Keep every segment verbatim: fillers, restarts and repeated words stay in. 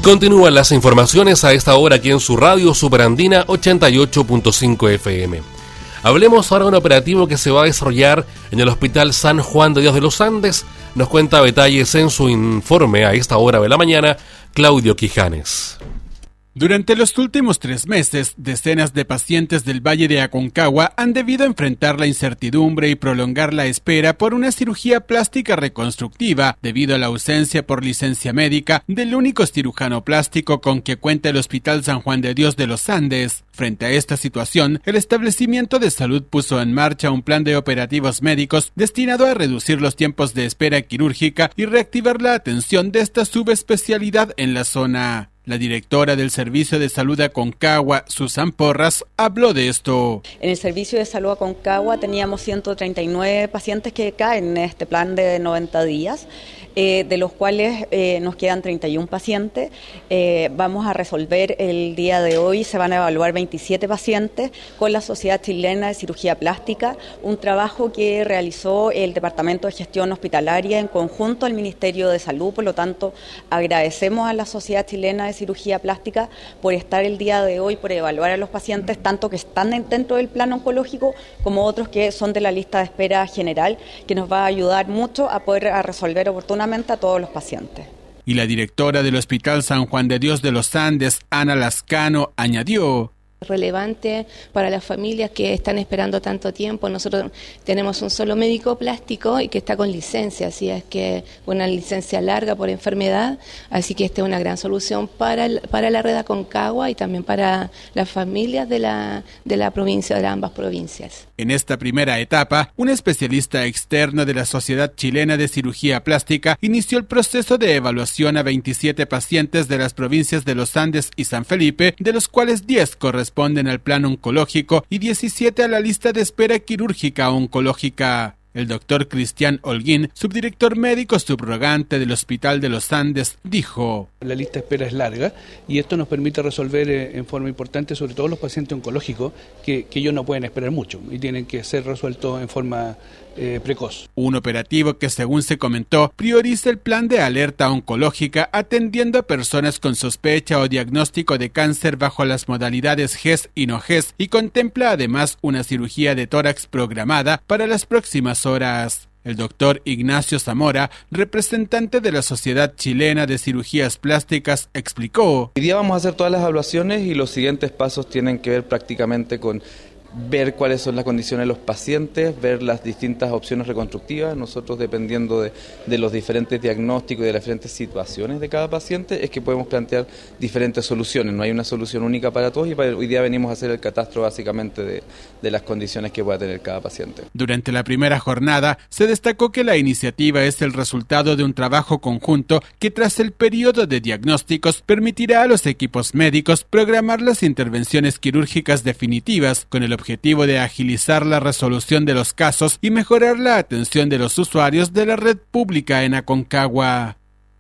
Continúan las informaciones a esta hora aquí en su radio Superandina ochenta y ocho punto cinco F M. Hablemos ahora de un operativo que se va a desarrollar en el Hospital San Juan de Dios de los Andes. Nos cuenta detalles en su informe a esta hora de la mañana, Claudio Quijanes. Durante los últimos tres meses, decenas de pacientes del Valle de Aconcagua han debido enfrentar la incertidumbre y prolongar la espera por una cirugía plástica reconstructiva debido a la ausencia por licencia médica del único cirujano plástico con que cuenta el Hospital San Juan de Dios de los Andes. Frente a esta situación, el establecimiento de salud puso en marcha un plan de operativos médicos destinado a reducir los tiempos de espera quirúrgica y reactivar la atención de esta subespecialidad en la zona. La directora del Servicio de Salud Aconcagua, Susan Porras, habló de esto. En el Servicio de Salud Aconcagua teníamos ciento treinta y nueve pacientes que caen en este plan de noventa días, eh, de los cuales eh, nos quedan treinta y uno pacientes. Eh, vamos a resolver el día de hoy, se van a evaluar veintisiete pacientes con la Sociedad Chilena de Cirugía Plástica, un trabajo que realizó el Departamento de Gestión Hospitalaria en conjunto al Ministerio de Salud. Por lo tanto, agradecemos a la Sociedad Chilena de Cirugía Plástica por estar el día de hoy, por evaluar a los pacientes, tanto que están dentro del plan oncológico como otros que son de la lista de espera general, que nos va a ayudar mucho a poder a resolver oportunamente a todos los pacientes. Y la directora del Hospital San Juan de Dios de los Andes, Ana Lascano, añadió: relevante para las familias que están esperando tanto tiempo. Nosotros tenemos un solo médico plástico y que está con licencia, así es que una licencia larga por enfermedad, así que esta es una gran solución para, el, para la red Aconcagua y también para las familias de la, de la provincia, de ambas provincias. En esta primera etapa, un especialista externo de la Sociedad Chilena de Cirugía Plástica inició el proceso de evaluación a veintisiete pacientes de las provincias de los Andes y San Felipe, de los cuales diez corresponden responden al plan oncológico y diecisiete a la lista de espera quirúrgica oncológica. El doctor Cristian Holguín, subdirector médico subrogante del Hospital de los Andes, dijo: la lista de espera es larga y esto nos permite resolver eh, en forma importante, sobre todo los pacientes oncológicos, que, que ellos no pueden esperar mucho y tienen que ser resueltos en forma eh, precoz. Un operativo que, según se comentó, prioriza el plan de alerta oncológica atendiendo a personas con sospecha o diagnóstico de cáncer bajo las modalidades G E S y no G E S y contempla además una cirugía de tórax programada para las próximas horas. El doctor Ignacio Zamora, representante de la Sociedad Chilena de Cirugías Plásticas, explicó: hoy día vamos a hacer todas las evaluaciones y los siguientes pasos tienen que ver prácticamente con ver cuáles son las condiciones de los pacientes, ver las distintas opciones reconstructivas. Nosotros, dependiendo de, de los diferentes diagnósticos y de las diferentes situaciones de cada paciente, es que podemos plantear diferentes soluciones. No hay una solución única para todos y para, hoy día venimos a hacer el catastro básicamente de, de las condiciones que pueda tener cada paciente. Durante la primera jornada se destacó que la iniciativa es el resultado de un trabajo conjunto que, tras el periodo de diagnósticos, permitirá a los equipos médicos programar las intervenciones quirúrgicas definitivas con el objetivo objetivo de agilizar la resolución de los casos y mejorar la atención de los usuarios de la red pública en Aconcagua.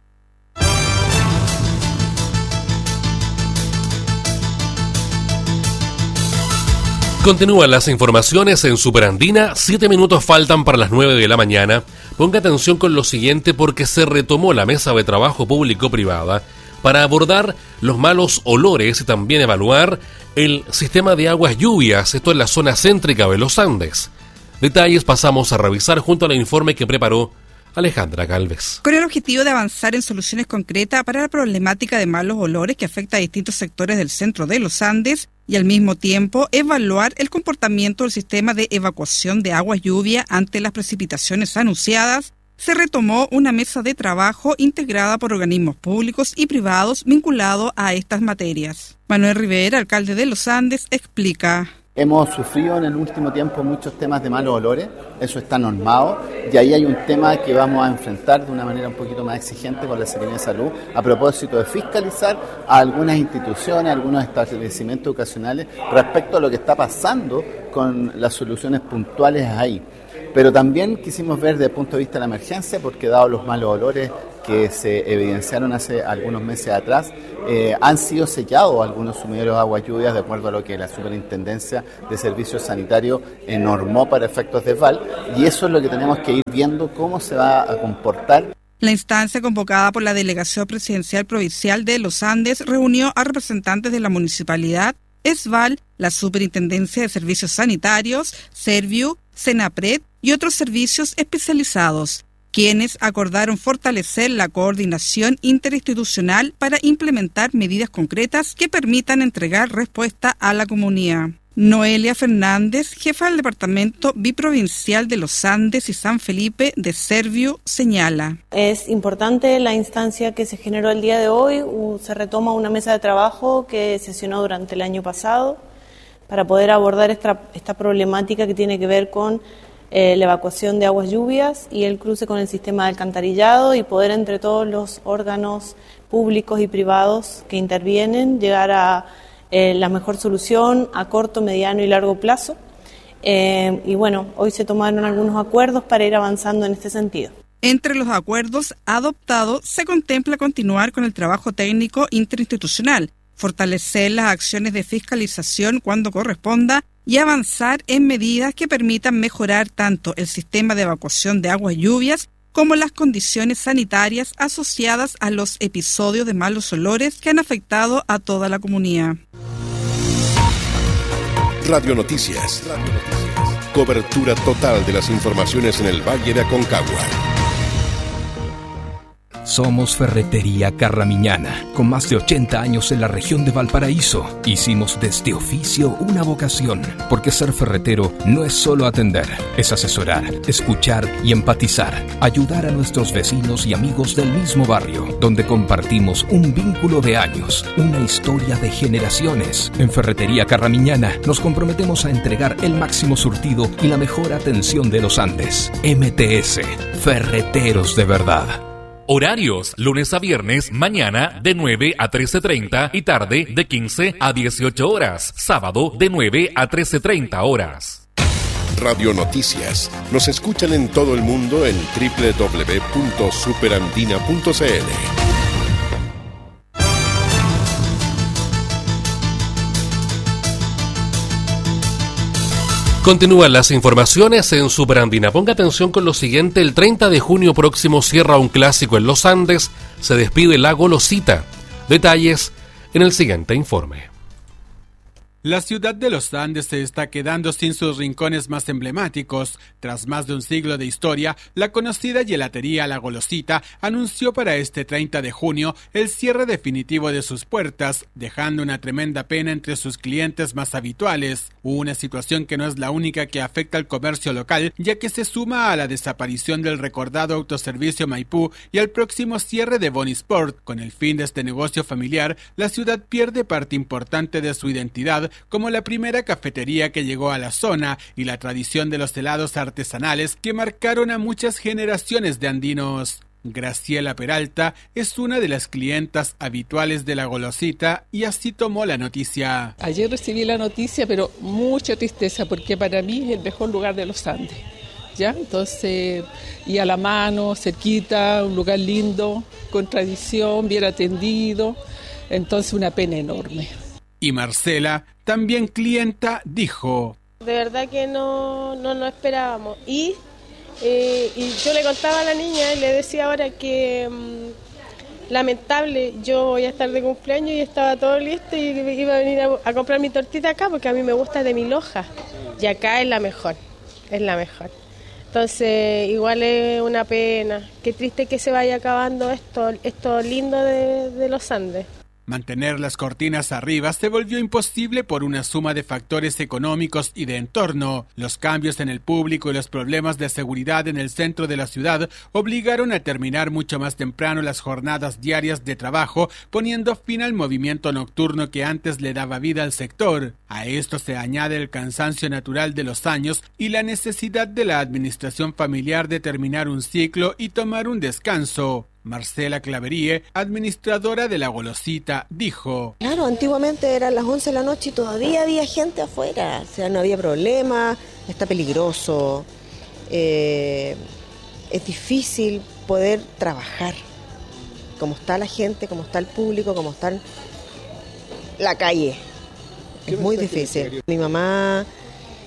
Continúan las informaciones en Superandina, siete minutos faltan para las nueve de la mañana. Ponga atención con lo siguiente porque se retomó la mesa de trabajo público-privada para abordar los malos olores y también evaluar el sistema de aguas lluvias, esto en la zona céntrica de los Andes. Detalles pasamos a revisar junto al informe que preparó Alejandra Galvez. Con el objetivo de avanzar en soluciones concretas para la problemática de malos olores que afecta a distintos sectores del centro de los Andes y al mismo tiempo evaluar el comportamiento del sistema de evacuación de aguas lluvia ante las precipitaciones anunciadas, se retomó una mesa de trabajo integrada por organismos públicos y privados vinculados a estas materias. Manuel Rivera, alcalde de Los Andes, explica: hemos sufrido en el último tiempo muchos temas de malos olores, eso está normado, y ahí hay un tema que vamos a enfrentar de una manera un poquito más exigente con la Secretaría de Salud, a propósito de fiscalizar a algunas instituciones, a algunos establecimientos educacionales respecto a lo que está pasando con las soluciones puntuales ahí. Pero también quisimos ver desde el punto de vista de la emergencia, porque dado los malos olores que se evidenciaron hace algunos meses atrás, eh, han sido sellados algunos sumideros de aguas lluvias de acuerdo a lo que la Superintendencia de Servicios Sanitarios eh, normó para efectos de V A L, y eso es lo que tenemos que ir viendo cómo se va a comportar. La instancia convocada por la Delegación Presidencial Provincial de los Andes reunió a representantes de la municipalidad, ESVAL, la Superintendencia de Servicios Sanitarios, Serviu, Senapred y otros servicios especializados, quienes acordaron fortalecer la coordinación interinstitucional para implementar medidas concretas que permitan entregar respuesta a la comunidad. Noelia Fernández, jefa del Departamento Biprovincial de los Andes y San Felipe de Serviu, señala. Es importante la instancia que se generó el día de hoy. Se retoma una mesa de trabajo que sesionó durante el año pasado para poder abordar esta, esta problemática que tiene que ver con eh, la evacuación de aguas lluvias y el cruce con el sistema de alcantarillado y poder entre todos los órganos públicos y privados que intervienen llegar a Eh, la mejor solución a corto, mediano y largo plazo. Eh, y bueno, hoy se tomaron algunos acuerdos para ir avanzando en este sentido. Entre los acuerdos adoptados se contempla continuar con el trabajo técnico interinstitucional, fortalecer las acciones de fiscalización cuando corresponda y avanzar en medidas que permitan mejorar tanto el sistema de evacuación de aguas lluvias como las condiciones sanitarias asociadas a los episodios de malos olores que han afectado a toda la comunidad. Radio Noticias. Radio Noticias. Cobertura total de las informaciones en el Valle de Aconcagua. Somos Ferretería Carramiñana, con más de ochenta años en la región de Valparaíso. Hicimos de este oficio una vocación, porque ser ferretero no es solo atender, es asesorar, escuchar y empatizar, ayudar a nuestros vecinos y amigos del mismo barrio, donde compartimos un vínculo de años, una historia de generaciones. En Ferretería Carramiñana nos comprometemos a entregar el máximo surtido y la mejor atención de los Andes. M T S, Ferreteros de verdad. Horarios, lunes a viernes, mañana de nueve a trece treinta y tarde de quince a dieciocho horas. Sábado de nueve a trece treinta horas. Radio Noticias. Nos escuchan en todo el mundo en doble u doble u doble u punto superandina punto c l. Continúan las informaciones en Superandina. Ponga atención con lo siguiente. El treinta de junio próximo cierra un clásico en los Andes. Se despide la Golosita. Detalles en el siguiente informe. La ciudad de los Andes se está quedando sin sus rincones más emblemáticos. Tras más de un siglo de historia, la conocida helatería La Golosita anunció para este treinta de junio el cierre definitivo de sus puertas, dejando una tremenda pena entre sus clientes más habituales. Una situación que no es la única que afecta al comercio local, ya que se suma a la desaparición del recordado autoservicio Maipú y al próximo cierre de Bonisport. Con el fin de este negocio familiar, la ciudad pierde parte importante de su identidad, como la primera cafetería que llegó a la zona y la tradición de los helados artesanales que marcaron a muchas generaciones de andinos. Graciela Peralta es una de las clientas habituales de La Golosita y así tomó la noticia. Ayer recibí la noticia, pero mucha tristeza porque para mí es el mejor lugar de los Andes, ¿ya? Entonces, y a la mano, cerquita, un lugar lindo, con tradición, bien atendido, entonces una pena enorme. Y Marcela, también clienta, dijo: de verdad que no, no nos esperábamos. Y, eh, y yo le contaba a la niña y le decía ahora que mmm, lamentable, yo voy a estar de cumpleaños y estaba todo listo y iba a venir a, a comprar mi tortita acá porque a mí me gusta de mil hojas. Y acá es la mejor, es la mejor. Entonces igual es una pena. Qué triste que se vaya acabando esto, esto lindo de, de los Andes. Mantener las cortinas arriba se volvió imposible por una suma de factores económicos y de entorno. Los cambios en el público y los problemas de seguridad en el centro de la ciudad obligaron a terminar mucho más temprano las jornadas diarias de trabajo, poniendo fin al movimiento nocturno que antes le daba vida al sector. A esto se añade el cansancio natural de los años y la necesidad de la administración familiar de terminar un ciclo y tomar un descanso. Marcela Claverie, administradora de La Golosita, dijo: claro, antiguamente eran las once de la noche y todavía había gente afuera, o sea, no había problema, está peligroso, eh, es difícil poder trabajar, como está la gente, como está el público, como está la calle, es muy difícil. Mi mamá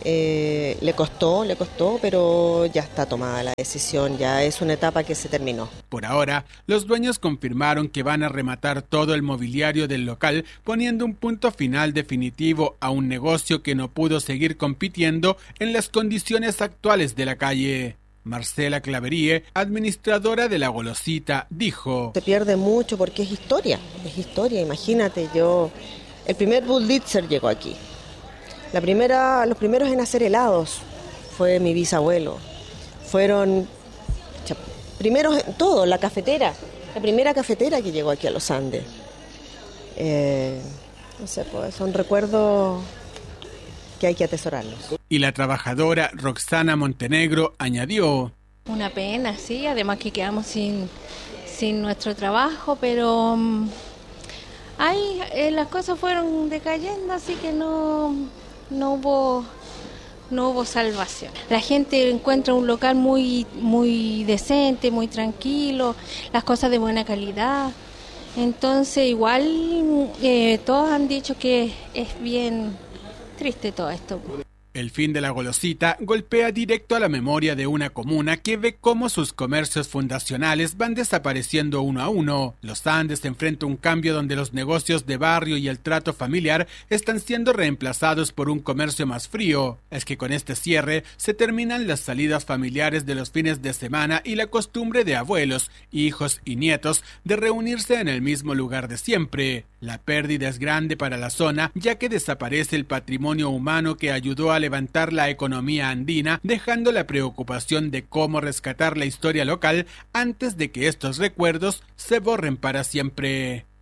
Eh, le costó, le costó, pero ya está tomada la decisión, ya es una etapa que se terminó. Por ahora, los dueños confirmaron que van a rematar todo el mobiliario del local, poniendo un punto final definitivo a un negocio que no pudo seguir compitiendo en las condiciones actuales de la calle. Marcela Claverie, administradora de La Golosita, dijo: Se pierde mucho porque es historia, es historia, imagínate, yo, el primer Bullitzer llegó aquí. La primera, los primeros en hacer helados fue mi bisabuelo. Fueron primeros en todo, la cafetera, la primera cafetera que llegó aquí a los Andes. Eh, no sé, pues son recuerdos que hay que atesorarlos. Y la trabajadora Roxana Montenegro añadió: Una pena, sí, además que quedamos sin, sin nuestro trabajo, pero um, ahí eh, las cosas fueron decayendo, así que no... no hubo no hubo salvación. La gente encuentra un local muy muy decente, muy tranquilo, las cosas de buena calidad. Entonces igual eh, todos han dicho que es bien triste todo esto. El fin de La Golosita golpea directo a la memoria de una comuna que ve cómo sus comercios fundacionales van desapareciendo uno a uno. Los Andes enfrenta un cambio donde los negocios de barrio y el trato familiar están siendo reemplazados por un comercio más frío. Es que con este cierre se terminan las salidas familiares de los fines de semana y la costumbre de abuelos, hijos y nietos de reunirse en el mismo lugar de siempre. La pérdida es grande para la zona, ya que desaparece el patrimonio humano que ayudó a levantar la economía andina, dejando la preocupación de cómo rescatar la historia local antes de que estos recuerdos se borren para siempre.